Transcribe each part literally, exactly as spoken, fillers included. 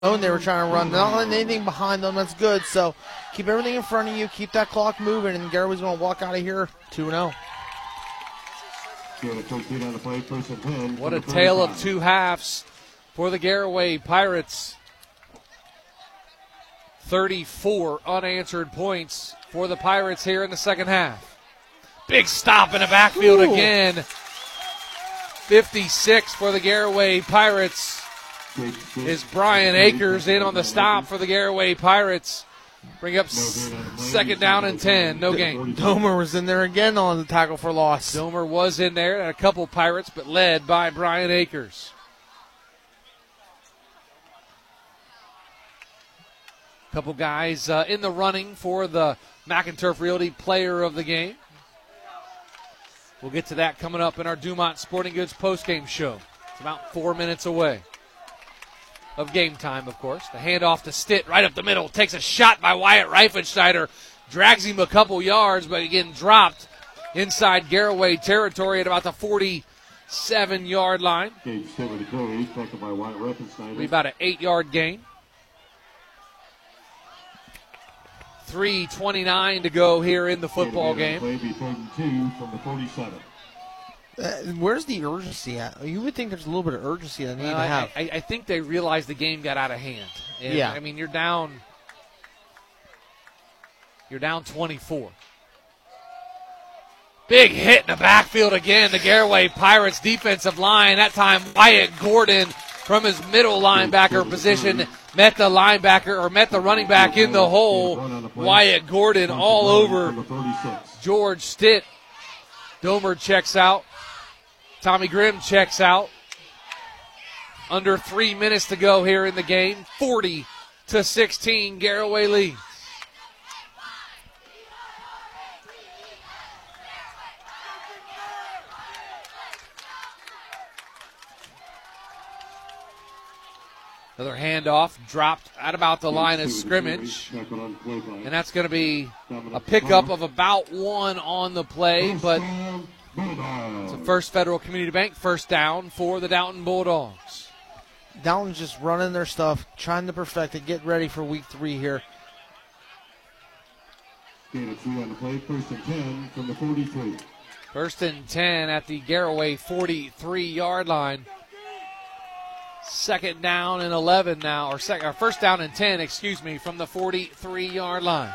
They were trying to run, not letting anything behind them. That's good. So keep everything in front of you. Keep that clock moving, and Garaway's going to walk out of here two and oh. What a tale of two halves for the Garaway Pirates. thirty-four unanswered points for the Pirates here in the second half. Big stop in the backfield Ooh. again. fifty-six for the Garaway Pirates. Is Brian Akers in on the stop for the Garaway Pirates. Bring up s- second down and ten. No gain. Domer was in there again on the tackle for loss. Domer was in there. A couple Pirates, but led by Brian Akers. A couple guys uh, in the running for the McInturf Realty Player of the Game. We'll get to that coming up in our Dumont Sporting Goods postgame show. It's about four minutes away of game time, of course. The handoff to Stitt right up the middle. Takes a shot by Wyatt Reifenschneider. Drags him a couple yards, but again dropped inside Garaway territory at about the forty-seven-yard line. Be about an eight-yard gain. three twenty-nine to go here in the football game. Uh, where's the urgency at? You would think there's a little bit of urgency that they need well, to I, have. I, I think they realized the game got out of hand. And, yeah. I mean, you're down. You're down twenty-four. Big hit in the backfield again. The Garaway Pirates defensive line. That time Wyatt Gordon from his middle linebacker position met the linebacker or met the running back in the hole. Wyatt Gordon all over George Stitt. Domer checks out. Tommy Grimm checks out. Under three minutes to go here in the game. forty to sixteen, Garaway leads. Another handoff dropped at about the line of scrimmage. And that's going to be a pickup of about one on the play, but it's a First Federal Community Bank first down for the Downton Bulldogs. Downton's just running their stuff, trying to perfect it, get ready for week three here. First and ten from the forty-three. First and ten at the Garaway forty-three-yard line. Second down and eleven now, or, second, or first down and ten, excuse me, from the forty-three-yard line.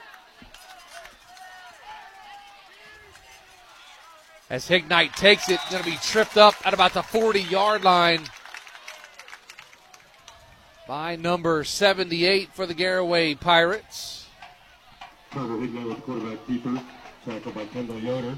As Hignite takes it, going to be tripped up at about the forty-yard line by number seventy-eight for the Garaway Pirates. Carter Hignite with the quarterback keeper, tackled by Kendall Yoder.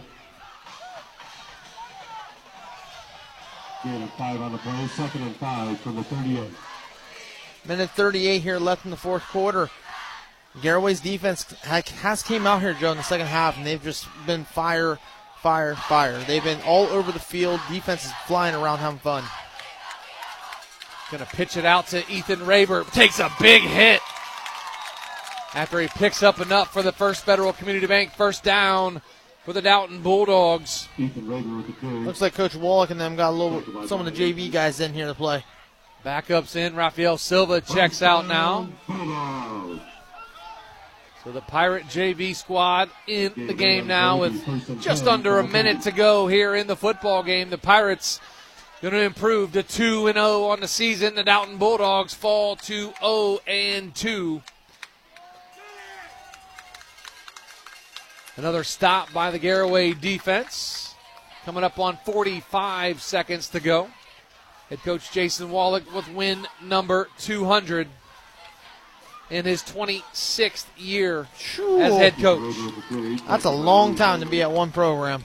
Gain of five on the play, second and five from the thirty-eight. Minute thirty-eight here left in the fourth quarter. Garaway's defense has came out here, Joe, in the second half, and they've just been fire, fire, fire. They've been all over the field. Defense is flying around, having fun. Going to pitch it out to Ethan Raber. Takes a big hit after he picks up enough for the First Federal Community Bank first down for the Downton Bulldogs. Looks like Coach Wallach and them got a little some of the J V guys in here to play. Backups in. Rafael Silva checks out now. So the Pirate J V squad in the game now with just under a minute to go here in the football game. The Pirates going to improve to two and oh on the season. The Downton Bulldogs fall to oh and two. Another stop by the Garaway defense. Coming up on forty-five seconds to go. Head coach Jason Wallach with win number two hundred in his twenty-sixth year Sure. as head coach. That's a long time to be at one program.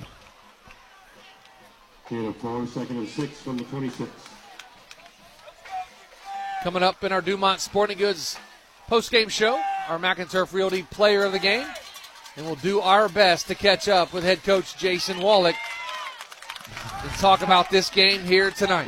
Four, second and six from the twenty-six. Coming up in our Dumont Sporting Goods postgame show, our McInturf Realty Player of the Game. And we'll do our best to catch up with head coach Jason Wallach and talk about this game here tonight.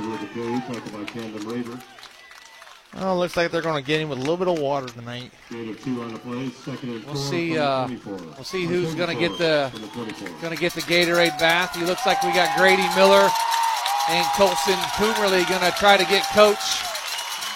Oh, looks like they're going to get him with a little bit of water tonight. We'll see. Uh, we'll see who's going to get the going to get the Gatorade bath. He looks like we got Grady Miller and Colson Coomerly going to try to get Coach